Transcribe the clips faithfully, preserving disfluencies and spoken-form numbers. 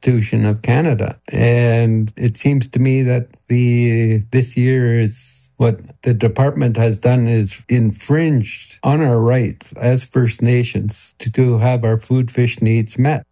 Constitution of Canada. And it seems to me that the this year is what the department has done is infringed on our rights as First Nations to, to have our food fish needs met.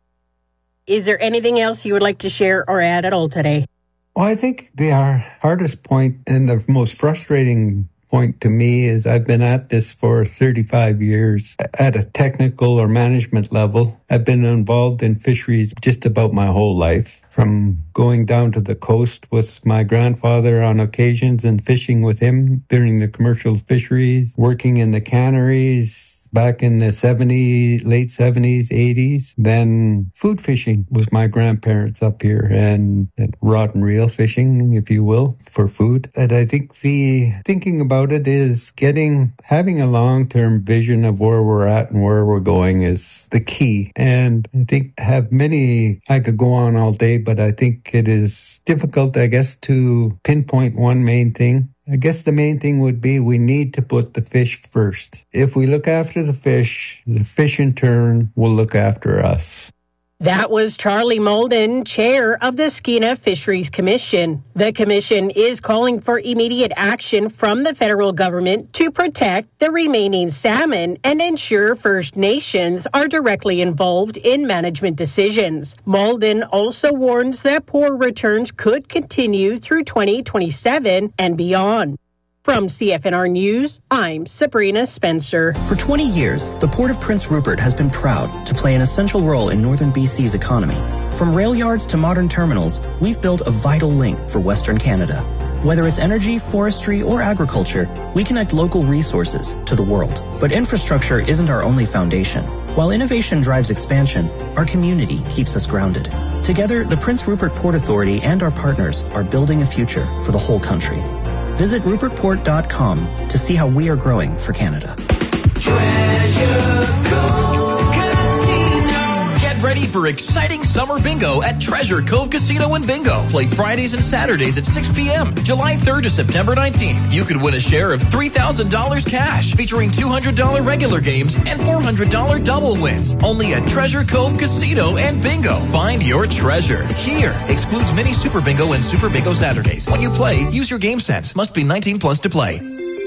Is there anything else you would like to share or add at all today? Well, I think the our hardest point and the most frustrating point to me is I've been at this for thirty-five years at a technical or management level. I've been involved in fisheries just about my whole life, from going down to the coast with my grandfather on occasions and fishing with him during the commercial fisheries, working in the canneries back in the seventies, late seventies, eighties. Then food fishing was my grandparents up here, and rod and reel fishing, if you will, for food. And I think the thinking about it is getting, having a long-term vision of where we're at and where we're going is the key. And I think have many, I could go on all day, but I think it is difficult, I guess, to pinpoint one main thing. I guess the main thing would be we need to put the fish first. If we look after the fish, the fish in turn will look after us. That was Charlie Malden, chair of the Skeena Fisheries Commission. The commission is calling for immediate action from the federal government to protect the remaining salmon and ensure First Nations are directly involved in management decisions. Malden also warns that poor returns could continue through twenty twenty-seven and beyond. From C F N R News, I'm Sabrina Spencer. For twenty years, the Port of Prince Rupert has been proud to play an essential role in northern B C's economy. From rail yards to modern terminals, we've built a vital link for Western Canada. Whether it's energy, forestry, or agriculture, we connect local resources to the world. But infrastructure isn't our only foundation. While innovation drives expansion, our community keeps us grounded. Together, the Prince Rupert Port Authority and our partners are building a future for the whole country. Visit rupert port dot com to see how we are growing for Canada. Treasure Cove Casino. Get ready for exciting summer bingo at Treasure Cove Casino and Bingo. Play Fridays and Saturdays at six p.m. July third to September nineteenth. You could win a share of three thousand dollars cash, featuring two hundred dollars regular games and four hundred dollars double wins. Only at Treasure Cove Casino and Bingo. Find your treasure here. Excludes mini Super Bingo and Super Bingo Saturdays. When you play, use your game sense. Must be nineteen plus to play.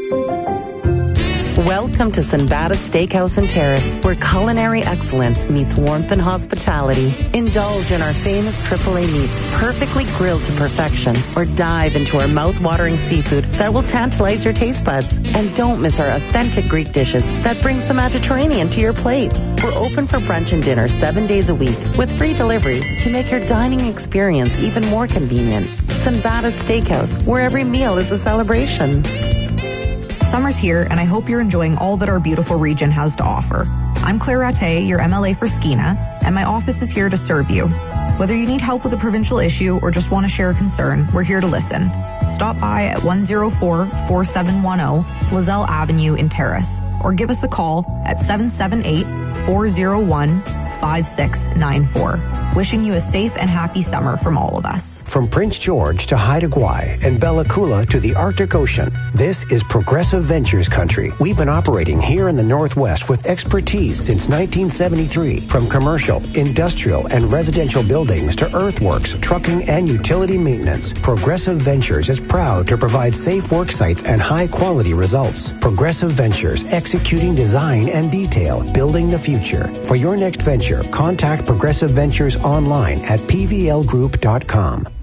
Welcome to Sinbada Steakhouse and Terrace, where culinary excellence meets warmth and hospitality. Indulge in our famous triple A meats, perfectly grilled to perfection, or dive into our mouth-watering seafood that will tantalize your taste buds. And don't miss our authentic Greek dishes that brings the Mediterranean to your plate. We're open for brunch and dinner seven days a week with free delivery to make your dining experience even more convenient. Sinbada Steakhouse, where every meal is a celebration. Summer's here, and I hope you're enjoying all that our beautiful region has to offer. I'm Claire Rattay, your M L A for Skeena, and my office is here to serve you. Whether you need help with a provincial issue or just want to share a concern, we're here to listen. Stop by at one oh four, four seven one oh Lozelle Avenue in Terrace, or give us a call at seven seven eight, four oh one, five six nine four. Wishing you a safe and happy summer from all of us. From Prince George to Haida Gwaii and Bella Coola to the Arctic Ocean, this is Progressive Ventures country. We've been operating here in the Northwest with expertise since nineteen seventy-three. From commercial, industrial, and residential buildings to earthworks, trucking, and utility maintenance, Progressive Ventures is proud to provide safe work sites and high-quality results. Progressive Ventures, executing design and detail, building the future. For your next venture, contact Progressive Ventures online at p v l group dot com.